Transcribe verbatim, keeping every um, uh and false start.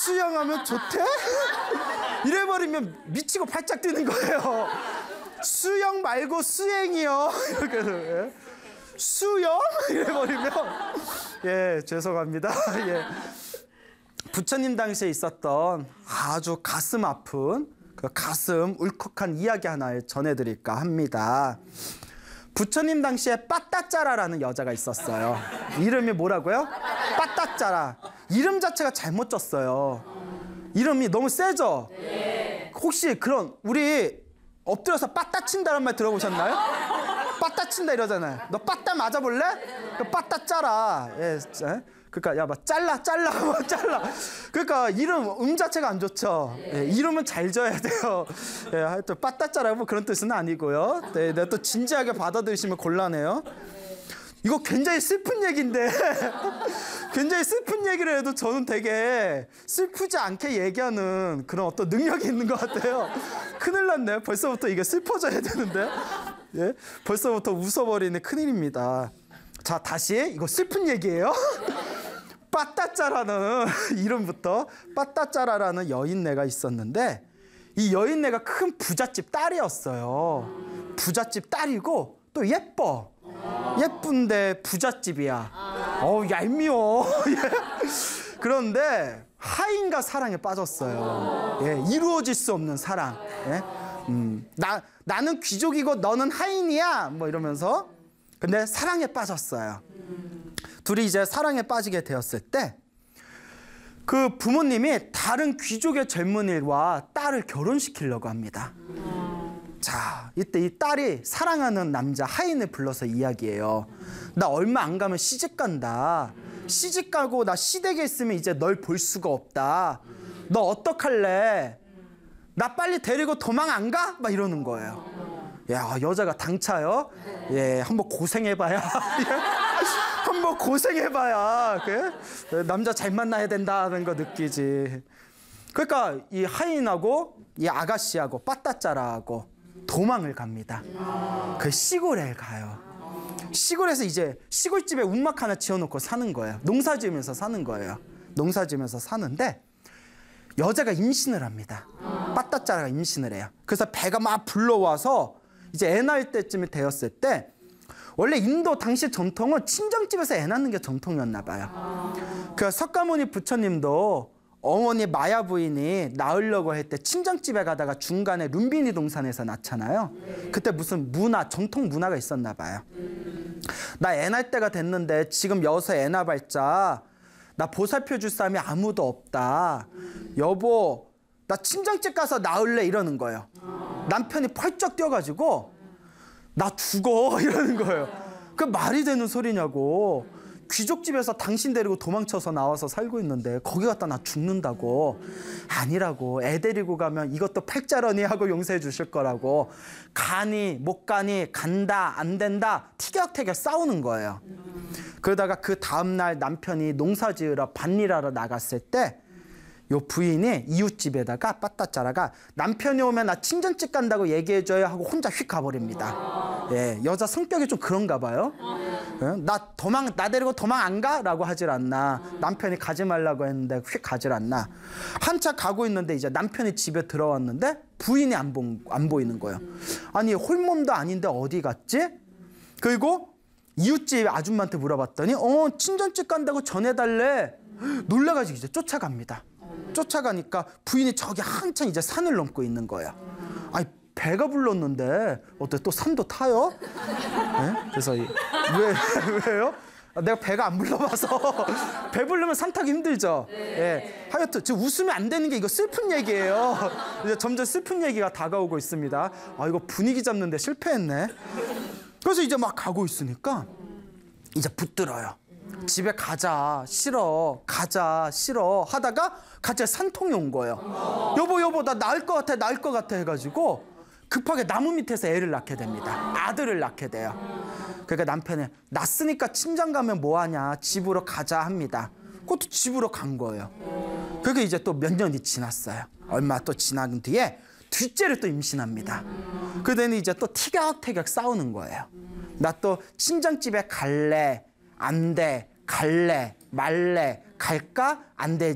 수영하면 좋대? 이래버리면 미치고 발작 뛰는 거예요. 수영 말고 수행이요. 이렇게 해서 예. 수영? 이래버리면 예 죄송합니다. 예. 부처님 당시에 있었던 아주 가슴 아픈 그 가슴 울컥한 이야기 하나 전해드릴까 합니다. 부처님 당시에 빠따짜라라는 여자가 있었어요. 이름이 뭐라고요? 빠따짜라. 이름 자체가 잘못 졌어요. 이름이 너무 세죠? 네. 혹시 그런 우리 엎드려서 빠따친다는 말 들어보셨나요? 빠따친다 이러잖아요. 너 빠따 맞아볼래? 그 빠따짜라. 예, 그러니까 야, 막 잘라, 잘라, 막 잘라. 그러니까 이름 음 자체가 안 좋죠. 예, 이름은 잘 져야 돼요. 예, 하여튼 빠따짜라 뭐 그런 뜻은 아니고요. 네, 내가 또 진지하게 받아들이시면 곤란해요. 이거 굉장히 슬픈 얘기인데 굉장히 슬픈 얘기를 해도 저는 되게 슬프지 않게 얘기하는 그런 어떤 능력이 있는 것 같아요. 큰일 났네. 벌써부터 이게 슬퍼져야 되는데 예? 벌써부터 웃어버리는 큰일입니다. 자, 다시 이거 슬픈 얘기예요. 빠따짜라는 이름부터 빠따짜라라는 여인네가 있었는데 이 여인네가 큰 부잣집 딸이었어요. 부잣집 딸이고 또 예뻐. 예쁜데 부잣집이야. 어우 얄미워. 그런데 하인과 사랑에 빠졌어요. 예, 이루어질 수 없는 사랑. 예? 음, 나, 나는 귀족이고 너는 하인이야 뭐 이러면서 근데 사랑에 빠졌어요. 둘이 이제 사랑에 빠지게 되었을 때 그 부모님이 다른 귀족의 젊은이와 딸을 결혼시키려고 합니다. 자, 이때 이 딸이 사랑하는 남자 하인을 불러서 이야기해요. 나 얼마 안 가면 시집 간다. 시집 가고 나 시댁에 있으면 이제 널 볼 수가 없다. 너 어떡할래? 나 빨리 데리고 도망 안 가? 막 이러는 거예요. 야, 여자가 당차요. 예, 한번 고생해봐야. 한번 고생해봐야. 그 남자 잘 만나야 된다는 거 느끼지. 그러니까 이 하인하고 이 아가씨하고 빠따짜라하고 도망을 갑니다. 그 시골에 가요. 시골에서 이제 시골집에 움막 하나 지어놓고 사는 거예요. 농사 지으면서 사는 거예요. 농사 지으면서 사는데 여자가 임신을 합니다. 빠따짜라가 임신을 해요. 그래서 배가 막 불러와서 이제 애 낳을 때쯤이 되었을 때 원래 인도 당시 전통은 친정집에서 애 낳는 게 전통이었나 봐요. 그 석가모니 부처님도 어머니 마야 부인이 낳으려고 할 때 친정집에 가다가 중간에 룸비니 동산에서 낳잖아요. 그때 무슨 문화, 전통 문화가 있었나 봐요. 나 애 낳을 때가 됐는데 지금 여기서 애 낳아봤자 나 보살펴 줄 사람이 아무도 없다. 여보, 나 친정집 가서 낳을래 이러는 거예요. 남편이 펄쩍 뛰어가지고 나 죽어 이러는 거예요. 그 말이 되는 소리냐고. 귀족집에서 당신 데리고 도망쳐서 나와서 살고 있는데 거기 갔다 나 죽는다고. 아니라고. 애 데리고 가면 이것도 팔자러니 하고 용서해 주실 거라고. 가니 못 가니 간다 안 된다 티격태격 싸우는 거예요. 그러다가 그 다음날 남편이 농사 지으러 밭일하러 나갔을 때 요 부인이 이웃집에다가 빠따짜라가 남편이 오면 나 친정집 간다고 얘기해줘요 하고 혼자 휙 가버립니다. 예, 여자 성격이 좀 그런가 봐요. 예? 나 도망 나 데리고 도망 안 가? 라고 하질 않나. 남편이 가지 말라고 했는데 휙 가질 않나. 한참 가고 있는데 이제 남편이 집에 들어왔는데 부인이 안, 보, 안 보이는 거예요. 아니 홀몸도 아닌데 어디 갔지? 그리고 이웃집 아줌마한테 물어봤더니 어 친정집 간다고 전해달래. 놀라가지고 이제 쫓아갑니다. 쫓아가니까 부인이 저기 한참 이제 산을 넘고 있는 거야. 아니 배가 불렀는데 어때 또 산도 타요? 네? 그래서 이, 왜 왜요? 내가 배가 안 불러봐서 배 부르면 산 타기 힘들죠. 네. 예. 하여튼 지금 웃으면 안 되는 게 이거 슬픈 얘기예요. 이제 점점 슬픈 얘기가 다가오고 있습니다. 아 이거 분위기 잡는데 실패했네. 그래서 이제 막 가고 있으니까 이제 붙들어요. 집에 가자 싫어 가자 싫어 하다가 갑자기 산통이 온 거예요. 여보 여보 나 낳을 것 같아 낳을 것 같아 해가지고 급하게 나무 밑에서 애를 낳게 됩니다. 아들을 낳게 돼요. 그러니까 남편이 낳았으니까 친정 가면 뭐하냐 집으로 가자 합니다. 그것도 집으로 간 거예요. 그게 이제 또 몇 년이 지났어요. 얼마 또 지난 뒤에 둘째를 또 임신합니다. 그러더니 이제 또 티격태격 싸우는 거예요. 나 또 친정집에 갈래 안 돼, 갈래, 말래, 갈까? 안 돼.